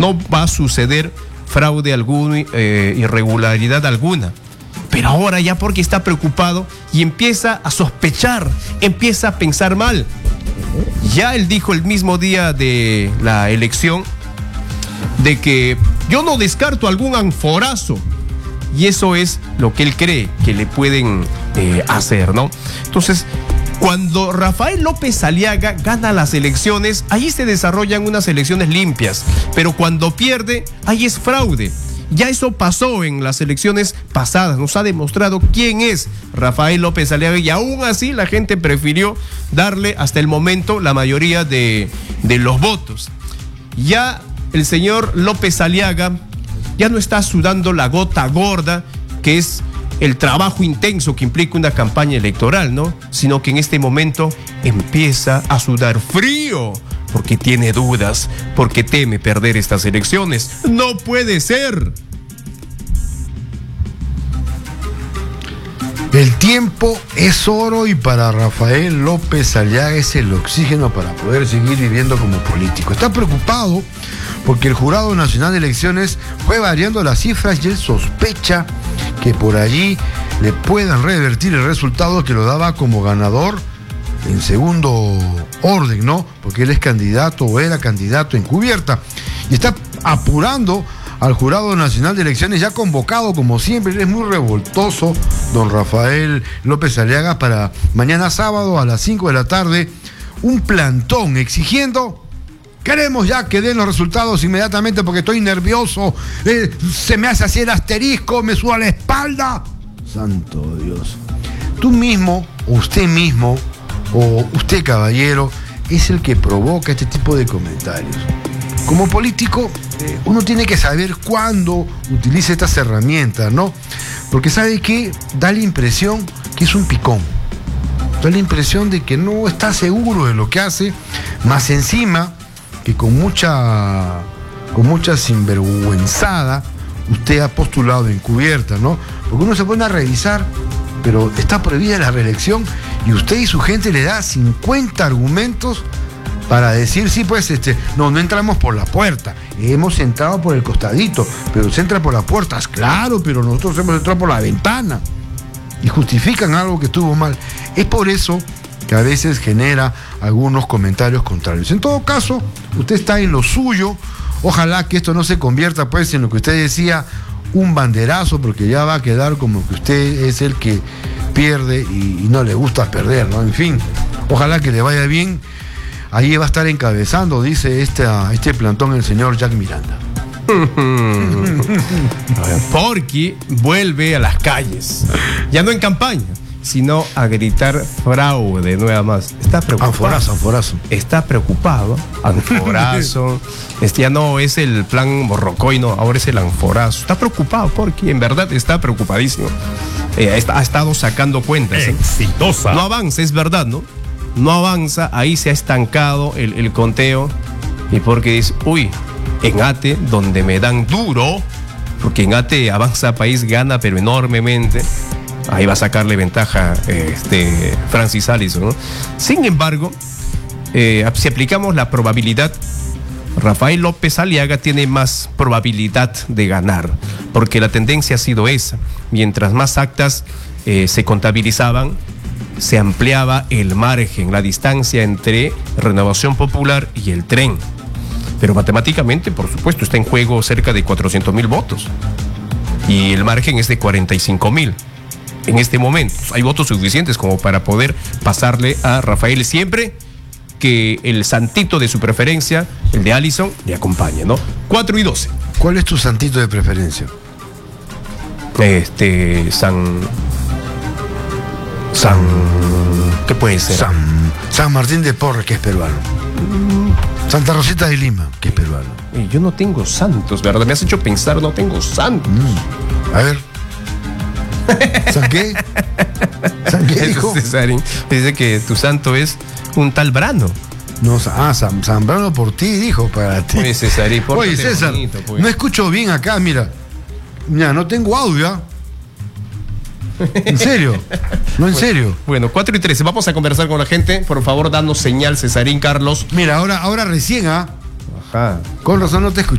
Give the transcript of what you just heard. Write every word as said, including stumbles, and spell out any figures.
no va a suceder fraude alguno, eh, irregularidad alguna. Pero ahora ya porque está preocupado y empieza a sospechar, empieza a pensar mal. Ya él dijo el mismo día de la elección de que yo no descarto algún anforazo. Y eso es lo que él cree que le pueden eh, hacer, ¿no? Entonces, cuando Rafael López Aliaga gana las elecciones, ahí se desarrollan unas elecciones limpias. Pero cuando pierde, ahí es fraude. Ya eso pasó en las elecciones pasadas, nos ha demostrado quién es Rafael López Aliaga y aún así la gente prefirió darle hasta el momento la mayoría de, de los votos. Ya el señor López Aliaga ya no está sudando la gota gorda, que es el trabajo intenso que implica una campaña electoral, ¿no? Sino que en este momento empieza a sudar frío, porque tiene dudas, porque teme perder estas elecciones. ¡No puede ser! El tiempo es oro y para Rafael López Aliaga es el oxígeno para poder seguir viviendo como político. Está preocupado porque el Jurado Nacional de Elecciones fue variando las cifras y él sospecha que por allí le puedan revertir el resultado que lo daba como ganador en segundo orden, ¿no? Porque él es candidato o era candidato encubierta. Y está apurando al Jurado Nacional de Elecciones, ya convocado como siempre. Él es muy revoltoso, don Rafael López Aliaga, para mañana sábado a las cinco de la tarde, un plantón exigiendo: queremos ya que den los resultados inmediatamente porque estoy nervioso, eh, se me hace así el asterisco, me suda la espalda. Santo Dios. Tú mismo, usted mismo, o usted, caballero, es el que provoca este tipo de comentarios. Como político, eh, uno tiene que saber cuándo utiliza estas herramientas, ¿no? Porque sabe que da la impresión que es un picón. Da la impresión de que no está seguro de lo que hace, más encima que con mucha, con mucha sinvergüenzada usted ha postulado encubierta, ¿no? Porque uno se pone a revisar, pero está prohibida la reelección y usted y su gente le da cincuenta argumentos para decir, sí, pues, este, no, no entramos por la puerta, hemos entrado por el costadito, pero se entra por las puertas, claro, pero nosotros hemos entrado por la ventana. Y justifican algo que estuvo mal. Es por eso que a veces genera algunos comentarios contrarios. En todo caso, usted está en lo suyo. Ojalá que esto no se convierta, pues, en lo que usted decía, un banderazo, porque ya va a quedar como que usted es el que pierde y, y no le gusta perder, ¿no? En fin, ojalá que le vaya bien. Ahí va a estar encabezando, dice este, este plantón, el señor Jack Miranda. Porky vuelve a las calles, ya no en campaña, sino a gritar fraude nueva más. Está preocupado. Anforazo, anforazo. Está preocupado. Anforazo. Este ya no es el plan Morrocoy, no, ahora es el anforazo. Está preocupado porque en verdad está preocupadísimo. Eh, está, ha estado sacando cuentas. Exitosa. No avanza, es verdad, ¿no? No avanza, ahí se ha estancado el, el conteo. Y porque dice, uy, en Ate, donde me dan duro, porque en Ate Avanza País gana, pero enormemente. Ahí va a sacarle ventaja este, Francis Allison, ¿no? Sin embargo, eh, si aplicamos la probabilidad, Rafael López Aliaga tiene más probabilidad de ganar, porque la tendencia ha sido esa. Mientras más actas eh, se contabilizaban, se ampliaba el margen, la distancia entre Renovación Popular y el Tren. Pero matemáticamente, por supuesto, está en juego cerca de cuatrocientos mil votos. Y el margen es de cuarenta y cinco mil. En este momento hay votos suficientes como para poder pasarle a Rafael, siempre que el santito de su preferencia, el de Allison, le acompañe, ¿no? cuatro y doce. ¿Cuál es tu santito de preferencia? Este, San... San... ¿Qué puede ser? San, San Martín de Porres, que es peruano. Santa Rosita de Lima, que es peruano. Yo no tengo santos, ¿verdad? Me has hecho pensar, no tengo santos. Mm. A ver. ¿San qué? ¿San qué dijo? Cesarín dice que tu santo es un tal Brano. No, ah, San, San Brano por ti, dijo, para ti. Oye, Cesarín, Oye, César, bonito, pues. No escucho bien acá, mira. Mira, no tengo audio, ¿eh? ¿En serio? No, en bueno, serio. Bueno, cuatro y trece, vamos a conversar con la gente. Por favor, danos señal, Cesarín, Carlos. Mira, ahora, ahora recién, ¿ah? Ajá. Con razón no te escuché.